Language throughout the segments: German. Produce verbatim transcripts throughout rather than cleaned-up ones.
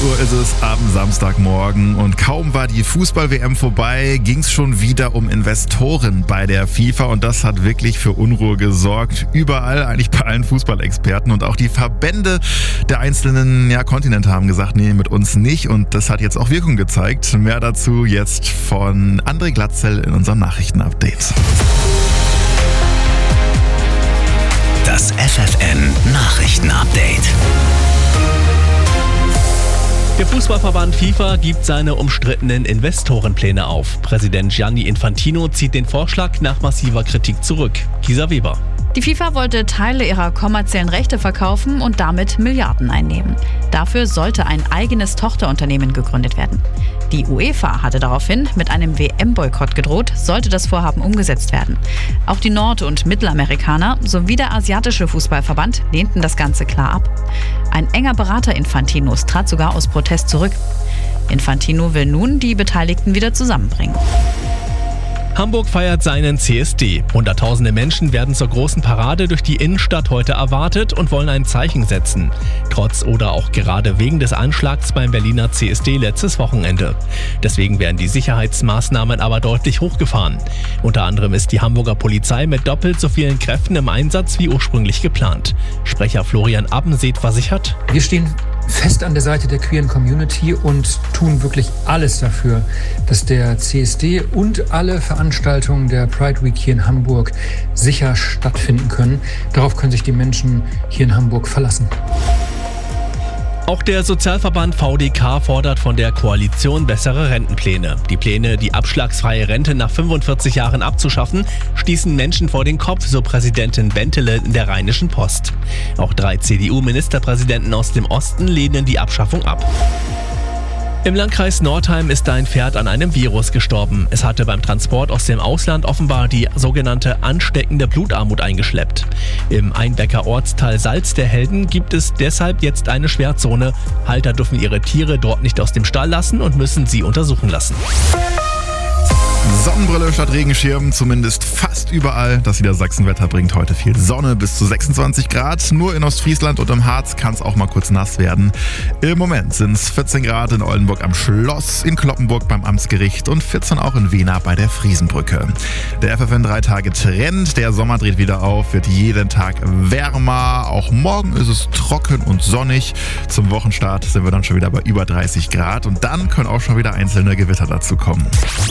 Uhr ist es am Samstagmorgen und kaum war die Fußball-W M vorbei, ging es schon wieder um Investoren bei der FIFA und das hat wirklich für Unruhe gesorgt. Überall, eigentlich bei allen Fußballexperten und auch die Verbände der einzelnen ja, Kontinente haben gesagt, nee, mit uns nicht und das hat jetzt auch Wirkung gezeigt. Mehr dazu jetzt von André Glatzel in unserem Nachrichtenupdate. Das F F N Nachrichtenupdate. Der Fußballverband FIFA gibt seine umstrittenen Investorenpläne auf. Präsident Gianni Infantino zieht den Vorschlag nach massiver Kritik zurück. Kisa Weber. Die FIFA wollte Teile ihrer kommerziellen Rechte verkaufen und damit Milliarden einnehmen. Dafür sollte ein eigenes Tochterunternehmen gegründet werden. Die UEFA hatte daraufhin mit einem W M-Boykott gedroht, sollte das Vorhaben umgesetzt werden. Auch die Nord- und Mittelamerikaner sowie der asiatische Fußballverband lehnten das Ganze klar ab. Ein enger Berater Infantinos trat sogar aus Protest zurück. Infantino will nun die Beteiligten wieder zusammenbringen. Hamburg feiert seinen C S D. Hunderttausende Menschen werden zur großen Parade durch die Innenstadt heute erwartet und wollen ein Zeichen setzen. Trotz oder auch gerade wegen des Anschlags beim Berliner C S D letztes Wochenende. Deswegen werden die Sicherheitsmaßnahmen aber deutlich hochgefahren. Unter anderem ist die Hamburger Polizei mit doppelt so vielen Kräften im Einsatz wie ursprünglich geplant. Sprecher Florian Abbenseet versichert: Wir stehen fest an der Seite der queeren Community und tun wirklich alles dafür, dass der C S D und alle Veranstaltungen der Pride Week hier in Hamburg sicher stattfinden können. Darauf können sich die Menschen hier in Hamburg verlassen. Auch der Sozialverband V D K fordert von der Koalition bessere Rentenpläne. Die Pläne, die abschlagsfreie Rente nach fünfundvierzig Jahren abzuschaffen, stießen Menschen vor den Kopf, so Präsidentin Bentele in der Rheinischen Post. Auch drei C D U-Ministerpräsidenten aus dem Osten lehnen die Abschaffung ab. Im Landkreis Nordheim ist ein Pferd an einem Virus gestorben. Es hatte beim Transport aus dem Ausland offenbar die sogenannte ansteckende Blutarmut eingeschleppt. Im Einbecker Ortsteil Salz der Helden gibt es deshalb jetzt eine Sperrzone. Halter dürfen ihre Tiere dort nicht aus dem Stall lassen und müssen sie untersuchen lassen. Sonnenbrille statt Regenschirm, zumindest fast überall. Das Niedersachsenwetter bringt heute viel Sonne, bis zu sechsundzwanzig Grad. Nur in Ostfriesland und im Harz kann es auch mal kurz nass werden. Im Moment sind es vierzehn Grad in Oldenburg am Schloss, in Cloppenburg beim Amtsgericht und vierzehn auch in Wehna bei der Friesenbrücke. Der F F N drei Tage Trend, der Sommer dreht wieder auf, wird jeden Tag wärmer. Auch morgen ist es trocken und sonnig. Zum Wochenstart sind wir dann schon wieder bei über dreißig Grad und dann können auch schon wieder einzelne Gewitter dazu kommen.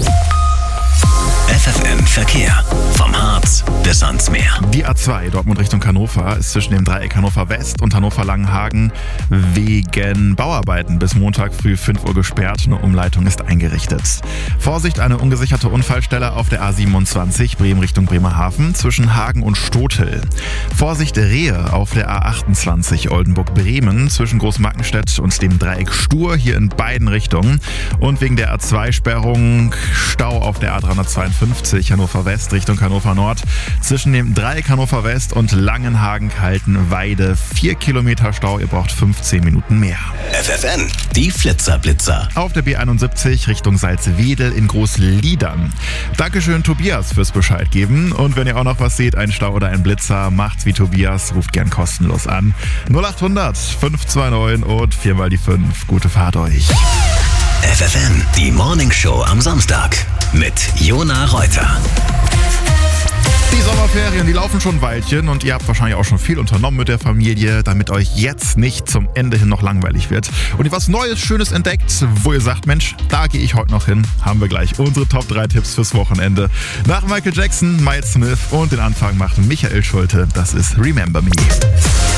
F F N Verkehr. Vom Harz bis ans Meer. Die A zwei Dortmund Richtung Hannover ist zwischen dem Dreieck Hannover West und Hannover Langenhagen wegen Bauarbeiten bis Montag früh fünf Uhr gesperrt. Eine Umleitung ist eingerichtet. Vorsicht, eine ungesicherte Unfallstelle auf der A siebenundzwanzig Bremen Richtung Bremerhaven zwischen Hagen und Stotel. Vorsicht, Rehe auf der A achtundzwanzig Oldenburg-Bremen zwischen Großmarkenstedt und dem Dreieck Stur hier in beiden Richtungen. Und wegen der A zwei Sperrung Stau auf der A dreihundertzweiundfünfzig Hannover West Richtung Hannover Nord zwischen dem Dreieck Hannover West und Langenhagen-Kaltenweide. Vier Kilometer Stau, ihr braucht fünfzehn Minuten mehr. F F N, die Flitzer-Blitzer. Auf der B einundsiebzig Richtung Salzwedel in Großliedern. Dankeschön Tobias fürs Bescheid geben. Und wenn ihr auch noch was seht, ein Stau oder ein Blitzer, macht's wie Tobias, ruft gern kostenlos an. null achthundert fünf zwei neun und viermal die fünf. Gute Fahrt euch. F F N, die Morning Show am Samstag mit Jona Reuter. Die Sommerferien, die laufen schon ein Weilchen und ihr habt wahrscheinlich auch schon viel unternommen mit der Familie, damit euch jetzt nicht zum Ende hin noch langweilig wird. Und ihr was Neues, Schönes entdeckt, wo ihr sagt, Mensch, da gehe ich heute noch hin, haben wir gleich unsere Top drei Tipps fürs Wochenende. Nach Michael Jackson, Miles Smith und den Anfang macht Michael Schulte. Das ist Remember Me.